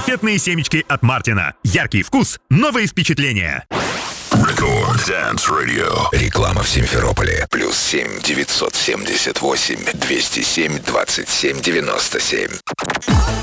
конфетные семечки от Мартина. Яркий вкус, новые впечатления. Рекорд Dance Radio. Реклама в Симферополе. +7 978 207 27 97.